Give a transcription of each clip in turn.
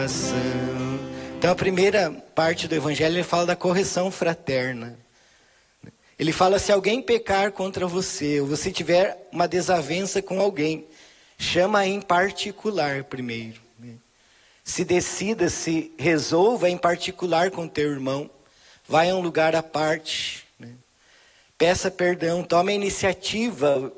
Então a primeira parte do evangelho ele fala da correção fraterna. Ele fala: se alguém pecar contra você, ou você tiver uma desavença com alguém, chama em particular primeiro. Se decida, se resolva em particular com teu irmão. Vai a um lugar à parte. Peça perdão, tome a iniciativa.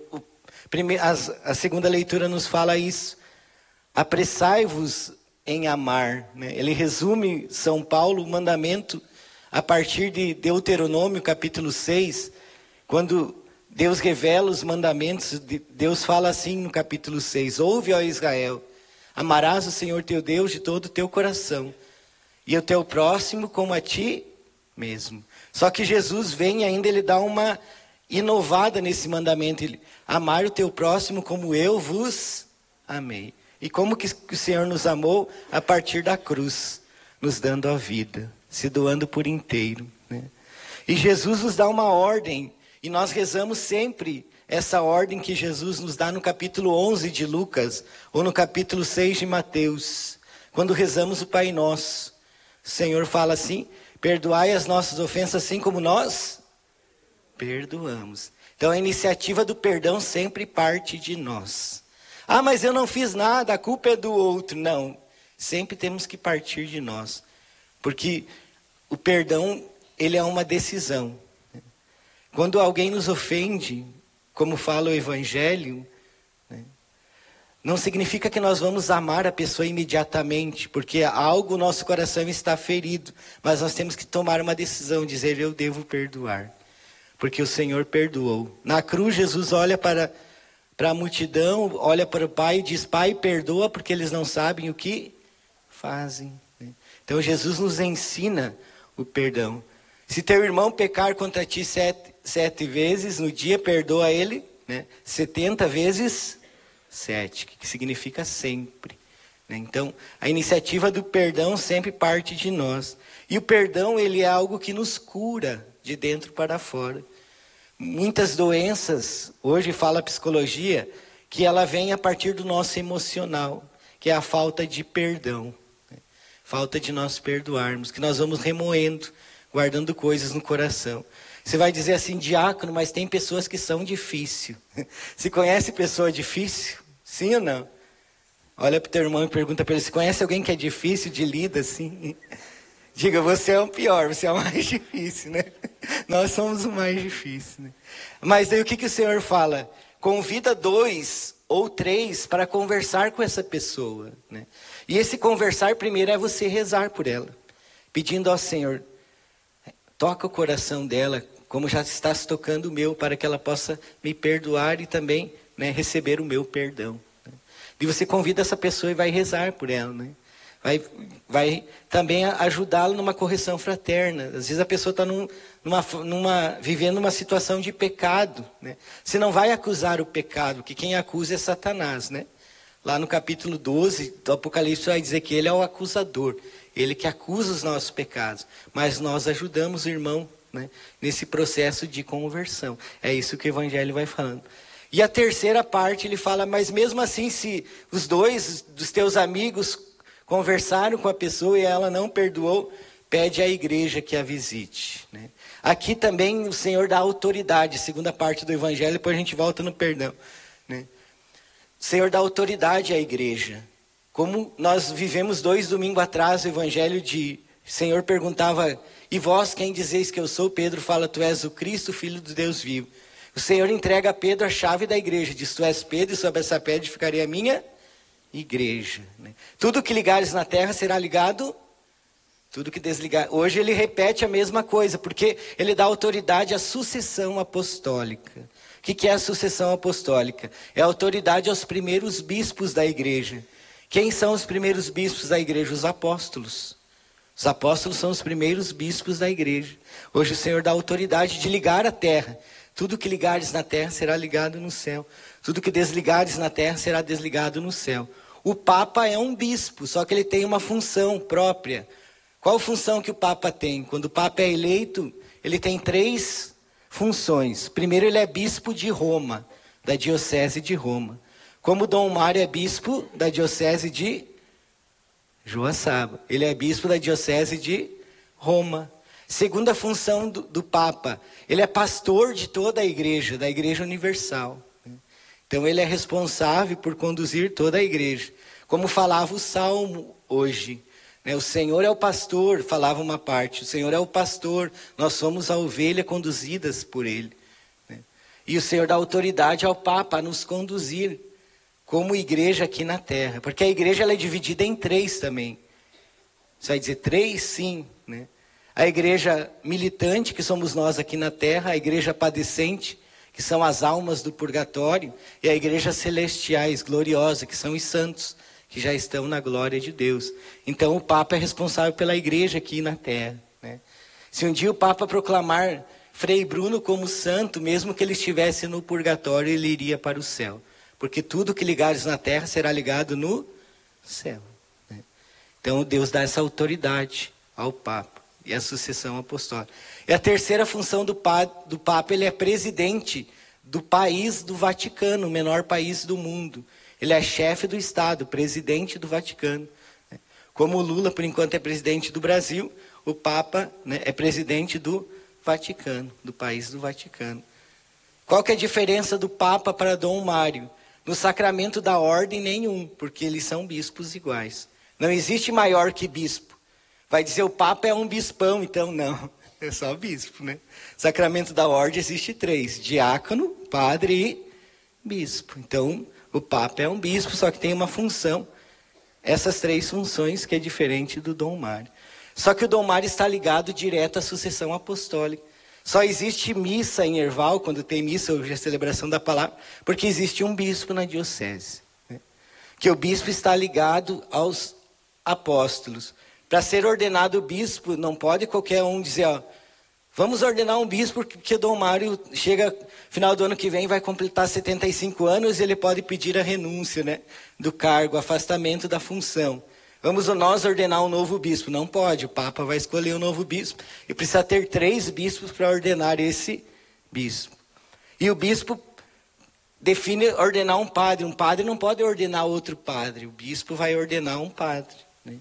A segunda leitura nos fala isso. Apressai-vos em amar. Ele resume São Paulo, o mandamento, a partir de Deuteronômio, capítulo 6, quando Deus revela os mandamentos. Deus fala assim no capítulo 6, ouve, ó Israel, amarás o Senhor teu Deus de todo o teu coração, e o teu próximo como a ti mesmo. Só que Jesus vem e ainda ele dá uma inovada nesse mandamento, ele, amar o teu próximo como eu vos amei. E como que o Senhor nos amou? A partir da cruz, nos dando a vida, se doando por inteiro. E Jesus nos dá uma ordem, e nós rezamos sempre essa ordem que Jesus nos dá no capítulo 11 de Lucas, ou no capítulo 6 de Mateus, quando rezamos o Pai Nosso. O Senhor fala assim: perdoai as nossas ofensas assim como nós perdoamos. Então a iniciativa do perdão sempre parte de nós. Ah, mas eu não fiz nada, a culpa é do outro. Não, sempre temos que partir de nós. Porque o perdão, ele é uma decisão. Quando alguém nos ofende, como fala o Evangelho, não significa que nós vamos amar a pessoa imediatamente, porque algo no nosso coração está ferido. Mas nós temos que tomar uma decisão, dizer: eu devo perdoar, porque o Senhor perdoou. Na cruz, Jesus olha para a multidão, olha para o Pai e diz: Pai, perdoa, porque eles não sabem o que fazem. Então Jesus nos ensina o perdão. Se teu irmão pecar contra ti 7 vezes no dia, perdoa ele, 70 vezes 7, que significa sempre. Então, a iniciativa do perdão sempre parte de nós. E o perdão, ele é algo que nos cura de dentro para fora. Muitas doenças, hoje fala a psicologia, que ela vem a partir do nosso emocional, que é a falta de perdão. Falta de nós perdoarmos, que nós vamos remoendo, guardando coisas no coração. Você vai dizer assim: diácono, mas tem pessoas que são difíceis. Você conhece pessoa difícil? Sim ou não? Olha para o teu irmão e pergunta para ele: você conhece alguém que é difícil de lida assim? Diga: você é o pior, você é o mais difícil, Nós somos o mais difícil, Mas daí o que o Senhor fala? Convida 2 ou 3 para conversar com essa pessoa, E esse conversar primeiro é você rezar por ela, pedindo ao Senhor: toca o coração dela, como já estás tocando o meu, para que ela possa me perdoar e também receber o meu perdão. E você convida essa pessoa e vai rezar por ela, Vai também ajudá-la numa correção fraterna. Às vezes a pessoa está vivendo uma situação de pecado, Você não vai acusar o pecado, porque quem acusa é Satanás, Lá no capítulo 12 do Apocalipse vai dizer que ele é o acusador, ele que acusa os nossos pecados. Mas nós ajudamos o irmão, nesse processo de conversão. É isso que o Evangelho vai falando. E a terceira parte ele fala: mas mesmo assim, se os 2 dos teus amigos conversaram com a pessoa e ela não perdoou, pede à igreja que a visite. Aqui também o Senhor dá autoridade, segunda parte do Evangelho, depois a gente volta no perdão. O Senhor dá autoridade à igreja. Como nós vivemos 2 domingos atrás o Evangelho o Senhor perguntava: e vós quem dizeis que eu sou? Pedro fala: tu és o Cristo, Filho do Deus vivo. O Senhor entrega a Pedro a chave da igreja, diz: tu és Pedro, e sobre essa pedra ficarei a minha igreja. Tudo que ligares na terra será ligado, tudo que desligar. Hoje ele repete a mesma coisa, porque ele dá autoridade à sucessão apostólica. O que é a sucessão apostólica? É a autoridade aos primeiros bispos da igreja. Quem são os primeiros bispos da igreja? Os apóstolos. Os apóstolos são os primeiros bispos da igreja. Hoje o Senhor dá autoridade de ligar a terra. Tudo que ligares na terra será ligado no céu. Tudo que desligares na terra será desligado no céu. O Papa é um bispo, só que ele tem uma função própria. Qual função que o Papa tem? Quando o Papa é eleito, ele tem 3 funções. Primeiro, ele é bispo de Roma, da diocese de Roma. Como Dom Mário é bispo da diocese de Joaçaba. Ele é bispo da diocese de Roma. Segunda função do Papa, ele é pastor de toda a igreja, da Igreja Universal. Então ele é responsável por conduzir toda a igreja. Como falava o Salmo hoje, né? O Senhor é o pastor, falava uma parte, o Senhor é o pastor, nós somos a ovelha conduzidas por ele. Né? E o Senhor dá autoridade ao Papa a nos conduzir como igreja aqui na terra. Porque a igreja ela é dividida em três também. Você vai dizer três? Sim, né? A igreja militante, que somos nós aqui na terra, a igreja padecente, que são as almas do purgatório, e a igreja celestiais, gloriosa, que são os santos, que já estão na glória de Deus. Então o Papa é responsável pela igreja aqui na terra. Né? Se um dia o Papa proclamar Frei Bruno como santo, mesmo que ele estivesse no purgatório, ele iria para o céu. Porque tudo que ligares na terra será ligado no céu. Né? Então Deus dá essa autoridade ao Papa. E a sucessão apostólica. E a terceira função do Papa, ele é presidente do país do Vaticano, o menor país do mundo. Ele é chefe do Estado, presidente do Vaticano. Como o Lula, por enquanto, é presidente do Brasil, o Papa, né, é presidente do Vaticano, do país do Vaticano. Qual que é a diferença do Papa para Dom Mário? No sacramento da ordem, nenhum, porque eles são bispos iguais. Não existe maior que bispo. Vai dizer o Papa é um bispão, então não, é só bispo, né? Sacramento da ordem existe três, diácono, padre e bispo. Então, o Papa é um bispo, só que tem uma função, essas três funções que é diferente do Dom Mário. Só que o Dom Mário está ligado direto à sucessão apostólica. Só existe missa em Herval, quando tem missa, hoje é a celebração da palavra, porque existe um bispo na diocese. Né? Que o bispo está ligado aos apóstolos. Para ser ordenado bispo, não pode qualquer um dizer, ó, vamos ordenar um bispo, porque Dom Mário chega, final do ano que vem, vai completar 75 anos, ele pode pedir a renúncia, né, do cargo, afastamento da função. Vamos nós ordenar um novo bispo? Não pode, o Papa vai escolher um novo bispo, e precisa ter 3 bispos para ordenar esse bispo. E o bispo define ordenar um padre não pode ordenar outro padre, o bispo vai ordenar um padre.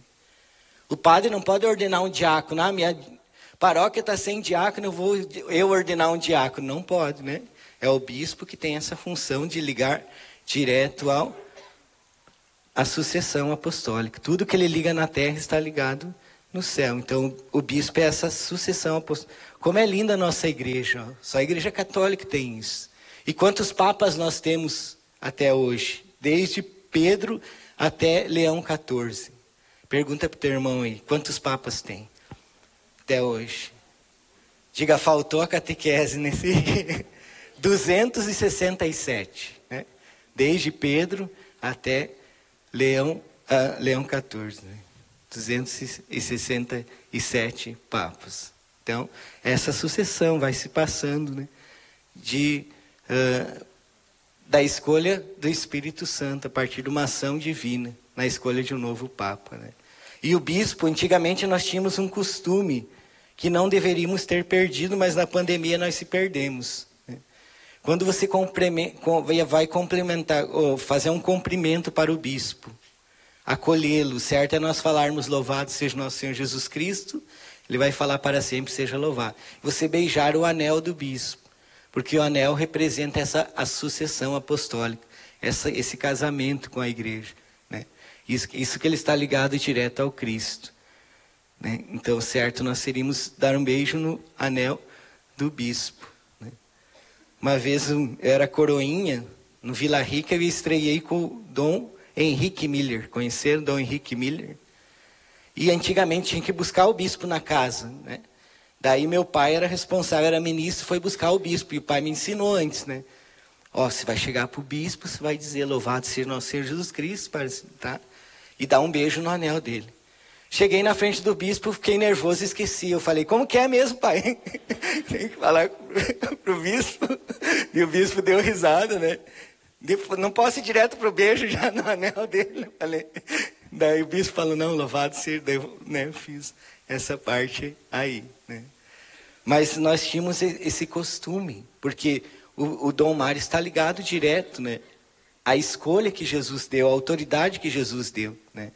O padre não pode ordenar um diácono. Ah, minha paróquia está sem diácono, eu ordenar um diácono. Não pode, né? É o bispo que tem essa função de ligar direto à sucessão apostólica. Tudo que ele liga na terra está ligado no céu. Então, o bispo é essa sucessão apostólica. Como é linda a nossa igreja. Ó. Só a igreja católica tem isso. E quantos papas nós temos até hoje? Desde Pedro até Leão XIV. Pergunta para o teu irmão aí, quantos papas tem até hoje? Diga, faltou a catequese nesse 267, né? Desde Pedro até Leão XIV, né? 267 papas. Então, essa sucessão vai se passando, né? Da escolha do Espírito Santo, a partir de uma ação divina, na escolha de um novo Papa, né? E o bispo, antigamente nós tínhamos um costume que não deveríamos ter perdido, mas na pandemia nós se perdemos. Né? Quando você vai complementar, ou fazer um cumprimento para o bispo, acolhê-lo, certo é nós falarmos louvado seja nosso Senhor Jesus Cristo, ele vai falar para sempre seja louvado. Você beijar o anel do bispo, porque o anel representa a sucessão apostólica, esse casamento com a igreja. Isso que ele está ligado direto ao Cristo. Né? Então, certo, nós seríamos dar um beijo no anel do bispo. Né? Uma vez eu era coroinha, no Vila Rica, eu estreiei com o Dom Henrique Miller. Conheceram o Dom Henrique Miller? E antigamente tinha que buscar o bispo na casa. Né? Daí meu pai era responsável, era ministro, foi buscar o bispo. E o pai me ensinou antes, né? Ó, você vai chegar para o bispo, você vai dizer, louvado seja nosso Senhor Jesus Cristo, tá? E dar um beijo no anel dele. Cheguei na frente do bispo, fiquei nervoso e esqueci. Eu falei, como que é mesmo, pai? Tem que falar pro bispo. E o bispo deu risada, né? Não posso ir direto pro beijo já no anel dele. Eu falei. Daí o bispo falou, não, louvado seja, né? Eu fiz essa parte aí, né? Mas nós tínhamos esse costume, porque o Dom Mário está ligado direto, né? a escolha que Jesus deu, a autoridade que Jesus deu, né?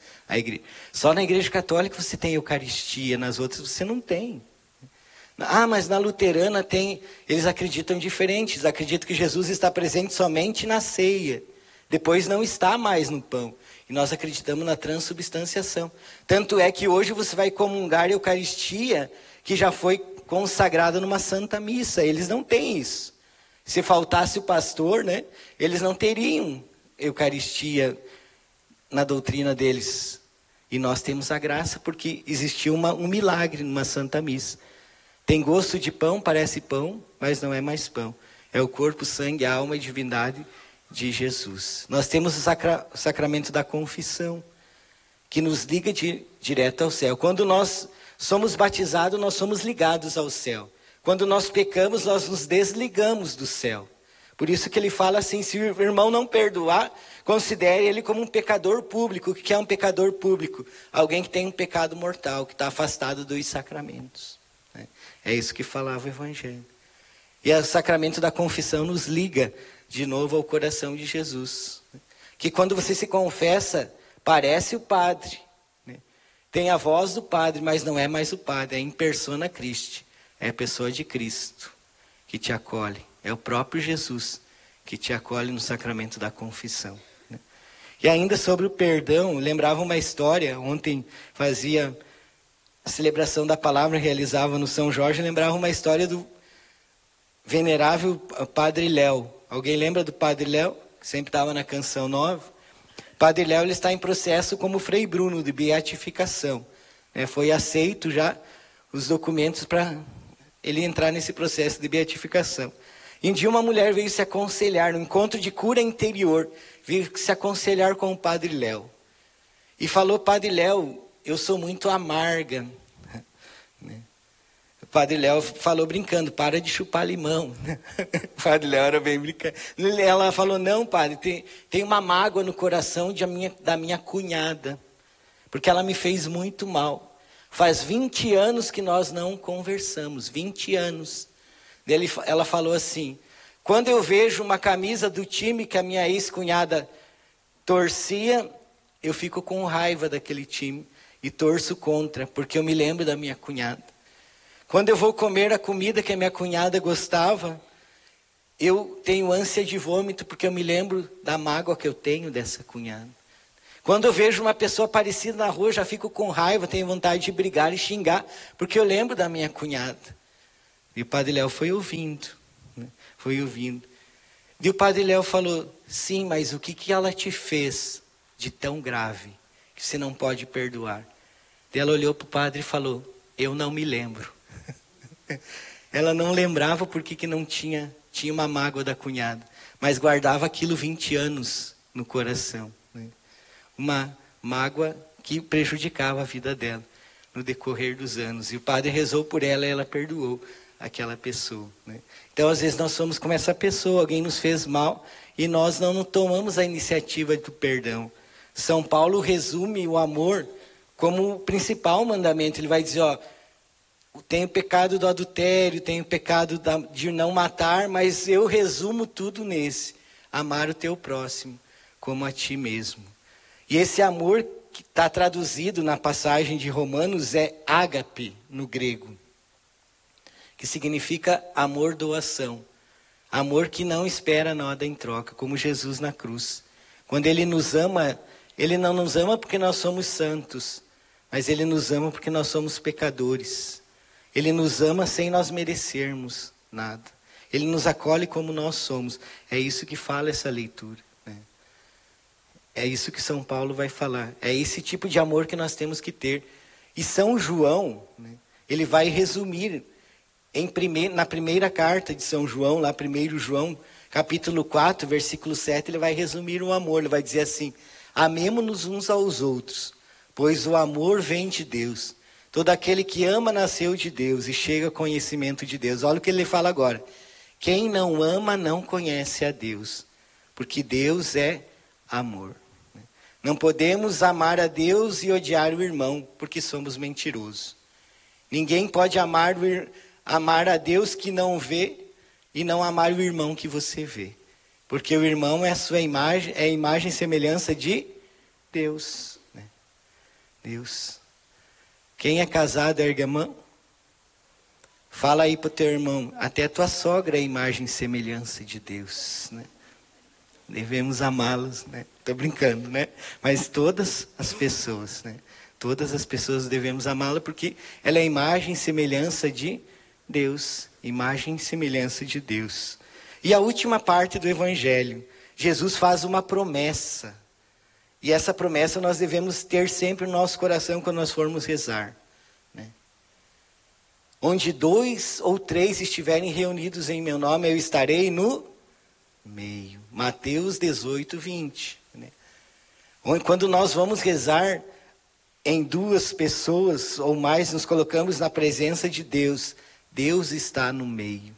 Só na Igreja Católica você tem Eucaristia, nas outras você não tem. Ah, mas na luterana tem, eles acreditam diferente, eles acreditam que Jesus está presente somente na ceia, depois não está mais no pão. E nós acreditamos na transubstanciação. Tanto é que hoje você vai comungar a Eucaristia, que já foi consagrada numa Santa Missa. Eles não têm isso. Se faltasse o pastor, né, eles não teriam Eucaristia na doutrina deles. E nós temos a graça porque existiu um milagre numa Santa Missa. Tem gosto de pão, parece pão, mas não é mais pão. É o corpo, sangue, a alma e divindade de Jesus. Nós temos o sacramento da confissão, que nos liga direto ao céu. Quando nós somos batizados, nós somos ligados ao céu. Quando nós pecamos, nós nos desligamos do céu. Por isso que ele fala assim, se o irmão não perdoar, considere ele como um pecador público. O que é um pecador público? Alguém que tem um pecado mortal, que está afastado dos sacramentos. É isso que falava o Evangelho. E o sacramento da confissão nos liga de novo ao coração de Jesus. Que quando você se confessa, parece o padre. Né? Tem a voz do padre, mas não é mais o padre, é in persona Christi. É a pessoa de Cristo que te acolhe. É o próprio Jesus que te acolhe no sacramento da confissão. Né? E ainda sobre o perdão, lembrava uma história, ontem fazia a celebração da palavra, realizava no São Jorge, lembrava uma história do venerável Padre Léo. Alguém lembra do Padre Léo? Que sempre estava na Canção Nova. Padre Léo, ele está em processo como Frei Bruno, de beatificação. Foi aceito já os documentos para ele entrar nesse processo de beatificação. E um dia uma mulher veio se aconselhar, no encontro de cura interior, veio se aconselhar com o Padre Léo. E falou, Padre Léo, eu sou muito amarga. O Padre Léo falou brincando, para de chupar limão. O Padre Léo era bem brincando. Ela falou, não, padre, tem uma mágoa no coração da minha cunhada, porque ela me fez muito mal. Faz 20 anos que nós não conversamos, 20 anos. Ela falou assim, quando eu vejo uma camisa do time que a minha ex-cunhada torcia, eu fico com raiva daquele time e torço contra, porque eu me lembro da minha cunhada. Quando eu vou comer a comida que a minha cunhada gostava, eu tenho ânsia de vômito, porque eu me lembro da mágoa que eu tenho dessa cunhada. Quando eu vejo uma pessoa parecida na rua, eu já fico com raiva, tenho vontade de brigar e xingar, porque eu lembro da minha cunhada. E o Padre Léo foi ouvindo, né? Foi ouvindo. E o Padre Léo falou, sim, mas o que ela te fez de tão grave, que você não pode perdoar? E ela olhou para o padre e falou, eu não me lembro. Ela não lembrava porque que não tinha uma mágoa da cunhada, mas guardava aquilo 20 anos no coração. Né? Uma mágoa que prejudicava a vida dela no decorrer dos anos. E o padre rezou por ela e ela perdoou aquela pessoa. Né? Então, às vezes, nós somos como essa pessoa, alguém nos fez mal e nós não tomamos a iniciativa do perdão. São Paulo resume o amor como o principal mandamento. Ele vai dizer, tem o pecado do adultério, tem o pecado de não matar, mas eu resumo tudo nesse. Amar o teu próximo como a ti mesmo. E esse amor que está traduzido na passagem de Romanos é ágape no grego. Que significa amor-doação. Amor que não espera nada em troca, como Jesus na cruz. Quando ele nos ama, ele não nos ama porque nós somos santos, mas ele nos ama porque nós somos pecadores. Ele nos ama sem nós merecermos nada. Ele nos acolhe como nós somos. É isso que fala essa leitura. Né? É isso que São Paulo vai falar. É esse tipo de amor que nós temos que ter. E São João, né, ele vai resumir na primeira carta de São João, lá 1 João, capítulo 4, versículo 7, ele vai resumir o amor. Ele vai dizer assim, amemo-nos uns aos outros, pois o amor vem de Deus. Todo aquele que ama nasceu de Deus e chega ao conhecimento de Deus. Olha o que ele fala agora. Quem não ama não conhece a Deus, porque Deus é amor. Não podemos amar a Deus e odiar o irmão, porque somos mentirosos. Ninguém pode amar a Deus que não vê e não amar o irmão que você vê. Porque o irmão é a sua imagem, é a imagem e semelhança de Deus, né? Deus. Quem é casado, ergue a mão. Fala aí para o teu irmão, até a tua sogra é a imagem e semelhança de Deus, né? Devemos amá-los, né? Estou brincando, né? Mas todas as pessoas, né? Todas as pessoas devemos amá-la porque ela é a imagem e semelhança de Deus. Imagem e semelhança de Deus. E a última parte do Evangelho, Jesus faz uma promessa. E essa promessa nós devemos ter sempre no nosso coração quando nós formos rezar, né? Onde 2 ou 3 estiverem reunidos em meu nome, eu estarei no meio. Mateus 18, 20. Né? Quando nós vamos rezar em 2 pessoas ou mais, nos colocamos na presença de Deus. Deus está no meio.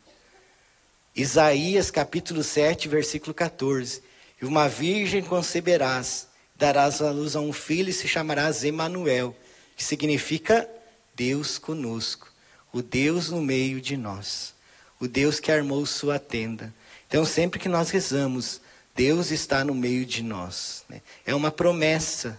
Isaías capítulo 7, versículo 14. E uma virgem conceberás, darás à luz a um filho e se chamarás Emanuel, que significa Deus conosco, o Deus no meio de nós, o Deus que armou sua tenda. Então sempre que nós rezamos, Deus está no meio de nós, né? É uma promessa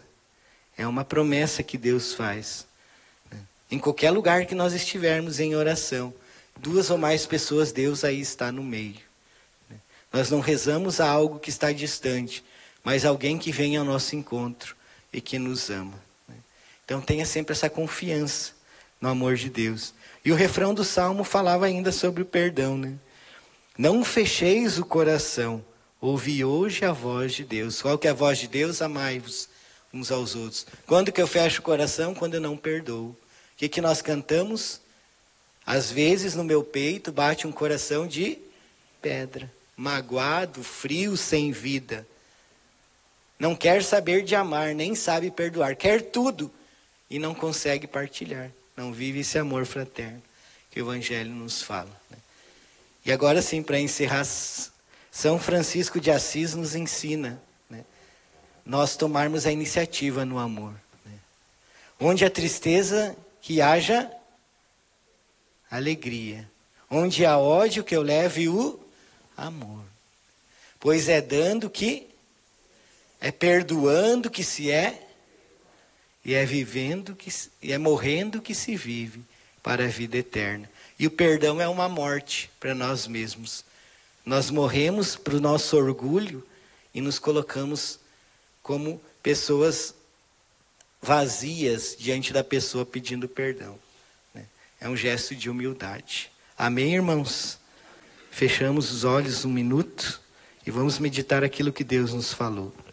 que Deus faz, né? Em qualquer lugar que nós estivermos em oração, 2 ou mais pessoas, Deus aí está no meio, né? Nós não rezamos a algo que está distante, mas alguém que vem ao nosso encontro e que nos ama, né? Então tenha sempre essa confiança no amor de Deus. E o refrão do Salmo falava ainda sobre o perdão, né? Não fecheis o coração, ouvi hoje a voz de Deus. Qual que é a voz de Deus? Amai-vos uns aos outros. Quando que eu fecho o coração? Quando eu não perdoo. O que nós cantamos? Às vezes no meu peito bate um coração de pedra, magoado, frio, sem vida. Não quer saber de amar, nem sabe perdoar. Quer tudo e não consegue partilhar. Não vive esse amor fraterno que o Evangelho nos fala, né? E agora sim, para encerrar, São Francisco de Assis nos ensina, né, nós tomarmos a iniciativa no amor, né? Onde há tristeza, que haja alegria. Onde há ódio, que eu leve o amor. Pois é dando que, é perdoando que se é, e é vivendo que, e é morrendo que se vive para a vida eterna. E o perdão é uma morte para nós mesmos. Nós morremos para o nosso orgulho e nos colocamos como pessoas vazias diante da pessoa pedindo perdão, né? É um gesto de humildade. Amém, irmãos? Fechamos os olhos um minuto e vamos meditar aquilo que Deus nos falou.